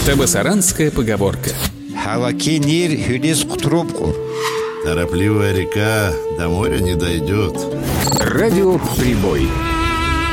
Табасаранская поговорка. Халакинир хюдис трубку. Торопливая река до моря не дойдет. Радио «Прибой».